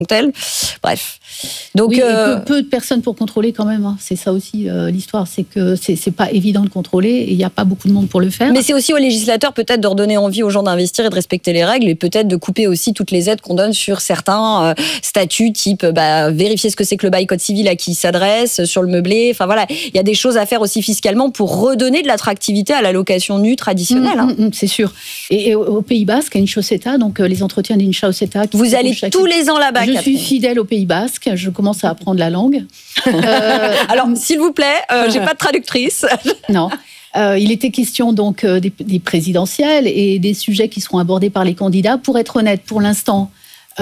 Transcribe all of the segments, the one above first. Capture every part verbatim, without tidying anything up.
tel. Bref. Donc, oui, euh... peu, peu de personnes pour contrôler quand même. Hein. C'est ça aussi euh, l'histoire, c'est que c'est, c'est pas évident de contrôler et il n'y a pas beaucoup de monde pour le faire. Mais c'est aussi aux législateurs peut-être de redonner envie aux gens d'investir et de respecter les règles et peut-être de couper aussi toutes les aides qu'on donne sur certains euh, statuts, type bah, vérifier ce que c'est que le bail code civil à qui il s'adresse, sur le meublé. Enfin voilà, il y a des choses à faire aussi fiscalement pour redonner de l'attractivité à la location nue traditionnelle. Mmh, hein. mmh, c'est sûr. Et, et au Pays Basque, il y a une chausseta, donc euh, les entretiens d'une chausseta. Vous allez chaque... tous les ans là-bas. Je Catherine. suis fidèle au Pays Basque. Je commence à apprendre la langue. Euh, Alors, s'il vous plaît, euh, j'ai pas de traductrice. Non. Euh, il était question donc euh, des, des présidentielles et des sujets qui seront abordés par les candidats. Pour être honnête, pour l'instant,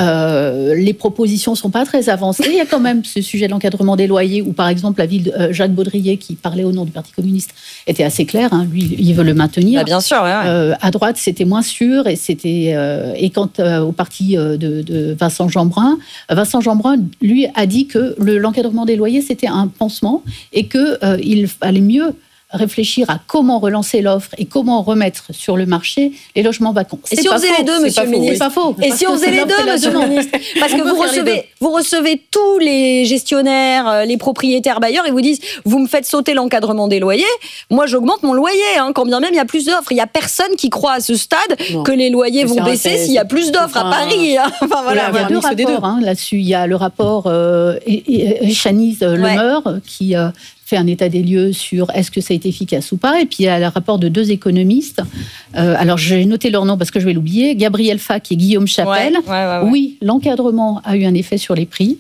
euh, les propositions sont pas très avancées. Il y a quand même ce sujet de l'encadrement des loyers où, par exemple, la ville de euh, Jacques Baudrier, qui parlait au nom du Parti communiste, était assez clair. Hein, lui, il veut le maintenir. Bah bien sûr. Ouais, ouais. Euh, à droite, c'était moins sûr. Et c'était euh, et quant euh, au parti de, de Vincent Jeanbrun, Vincent Jeanbrun, lui, a dit que le, l'encadrement des loyers c'était un pansement et que euh, il fallait mieux réfléchir à comment relancer l'offre et comment remettre sur le marché les logements vacants. Et si on faisait les deux, monsieur le ministre ? C'est pas faux. Et si on faisait les deux, monsieur le ministre ? Parce que vous recevez, vous recevez tous les gestionnaires, les propriétaires bailleurs, et vous disent, vous me faites sauter l'encadrement des loyers, moi j'augmente mon loyer, hein, quand bien même il y a plus d'offres. Il y a personne qui croit à ce stade non. que les loyers vont baisser s'il y a plus d'offres à Paris. Hein. Enfin, voilà, il y a deux rapports hein, là-dessus. Il y a le rapport euh, Chaniz euh, Lemeur ouais. qui... Euh, fait un état des lieux sur est-ce que ça a été efficace ou pas. Et puis, il y a le rapport de deux économistes. Euh, alors, j'ai noté leur nom parce que je vais l'oublier. Gabriel Fac et Guillaume Chapelle. Ouais, ouais, ouais, ouais. Oui, l'encadrement a eu un effet sur les prix.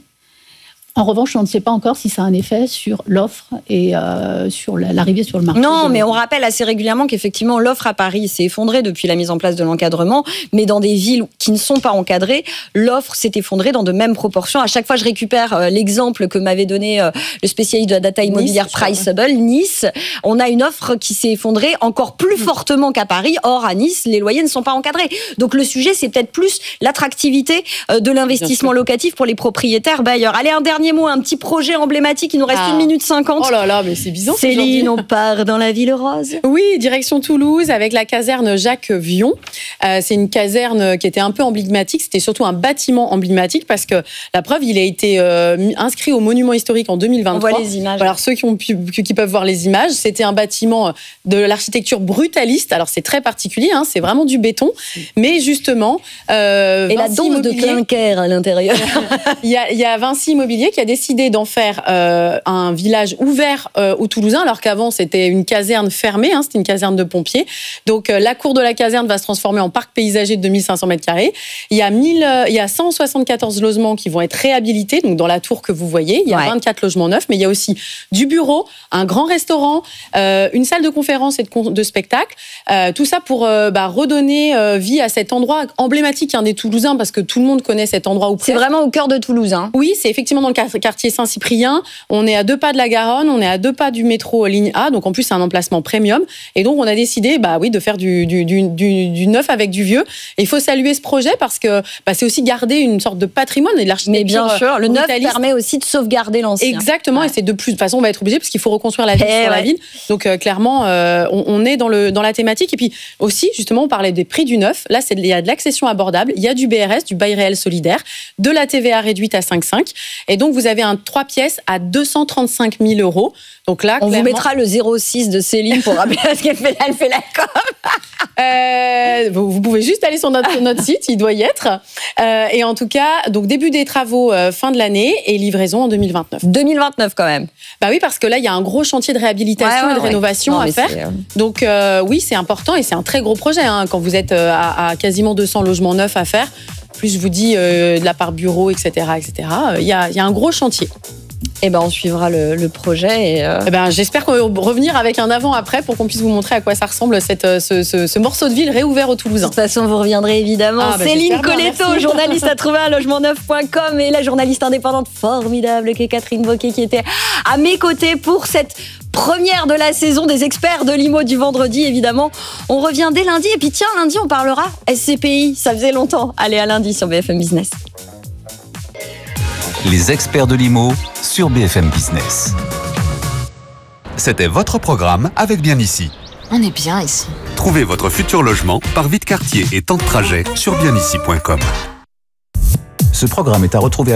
En revanche, on ne sait pas encore si ça a un effet sur l'offre et euh, sur l'arrivée sur le marché. Non, mais on rappelle assez régulièrement qu'effectivement, l'offre à Paris s'est effondrée depuis la mise en place de l'encadrement, mais dans des villes qui ne sont pas encadrées, l'offre s'est effondrée dans de mêmes proportions. À chaque fois, je récupère euh, l'exemple que m'avait donné euh, le spécialiste de la data immobilière nice, Priceable, Nice. On a une offre qui s'est effondrée encore plus mmh. fortement qu'à Paris. Or, à Nice, les loyers ne sont pas encadrés. Donc, le sujet, c'est peut-être plus l'attractivité euh, de l'investissement locatif pour les propriétaires bailleurs. Allez, un dernier mot, un petit projet emblématique, il nous reste ah. une minute cinquante. Oh là là, mais c'est bizarre. Céline, on part dans la ville rose. Oui, direction Toulouse avec la caserne Jacques Vion. Euh, c'est une caserne qui était un peu emblématique, c'était surtout un bâtiment emblématique parce que la preuve, il a été euh, inscrit au monument historique en deux mille vingt-trois. On voit les images. Alors ceux qui, ont pu, qui peuvent voir les images, c'était un bâtiment de l'architecture brutaliste. Alors c'est très particulier, hein, c'est vraiment du béton, mais justement... Euh, Et Vinci la dose de clinker à l'intérieur. il, y a, il y a Vinci Immobilier qui a décidé d'en faire euh, un village ouvert euh, aux Toulousains, alors qu'avant c'était une caserne fermée, hein, c'était une caserne de pompiers. Donc euh, la cour de la caserne va se transformer en parc paysager de deux mille cinq cents mètres carrés. Il y a mille, euh, il y a cent soixante-quatorze logements qui vont être réhabilités, donc dans la tour que vous voyez. Il y a ouais. vingt-quatre logements neufs, mais il y a aussi du bureau, un grand restaurant, euh, une salle de conférence et de, con- de spectacle. Euh, tout ça pour euh, bah, redonner euh, vie à cet endroit emblématique hein, des Toulousains, parce que tout le monde connaît cet endroit. Où c'est vraiment au cœur de Toulouse. Hein. Oui, c'est effectivement dans le quartier Saint-Cyprien. On est à deux pas de la Garonne, on est à deux pas du métro ligne A, donc en plus c'est un emplacement premium. Et donc on a décidé, bah oui, de faire du, du, du, du, du neuf avec du vieux. Et il faut saluer ce projet parce que bah, c'est aussi garder une sorte de patrimoine et de l'architecture. Mais bien sûr, le neuf brutaliste. Permet aussi de sauvegarder l'ancien. Exactement, ouais. Et c'est de plus. De toute façon, on va être obligé parce qu'il faut reconstruire la ville et sur ouais. la ville. Donc euh, clairement, euh, on, on est dans le dans la thématique. Et puis aussi, justement, on parlait des prix du neuf. Là, c'est il y a de l'accession abordable, il y a du B R S, du bail réel solidaire, de la T V A réduite à cinq virgule cinq. Et donc vous avez un trois pièces à deux cent trente-cinq mille euros. Donc là, on clairement... vous mettra le zéro six de Céline pour rappeler ce qu'elle fait. Elle fait la com. euh, vous, vous pouvez juste aller sur notre, notre site, il doit y être. Euh, et en tout cas, donc début des travaux euh, fin de l'année et livraison en deux mille vingt-neuf. deux mille vingt-neuf quand même. Bah oui, parce que là, il y a un gros chantier de réhabilitation ouais, ouais, et de ouais. rénovation non, à faire. Euh... Donc euh, oui, c'est important et c'est un très gros projet hein, quand vous êtes euh, à, à quasiment deux cents logements neufs à faire. Plus je vous dis euh, de la part bureau, et cetera, et cetera. Il y a, il y a un gros chantier. Eh ben, on suivra le, le projet. Et euh... eh ben, j'espère qu'on va revenir avec un avant-après pour qu'on puisse vous montrer à quoi ça ressemble cette, ce, ce, ce morceau de ville réouvert aux Toulousains. De toute façon, vous reviendrez évidemment. Ah, bah, Céline Colletto, journaliste à trouver à logement neuf point com et la journaliste indépendante formidable qui est Catherine Bocquet qui était à mes côtés pour cette première de la saison des experts de l'I M O du vendredi, évidemment. On revient dès lundi. Et puis tiens, lundi, on parlera S C P I. Ça faisait longtemps. Allez, à lundi sur B F M Business. Les experts de l'I M O sur B F M Business. C'était votre programme avec Bien Ici. On est bien ici. Trouvez votre futur logement par vide quartier et temps de trajet sur bien ici point com. Ce programme est à retrouver à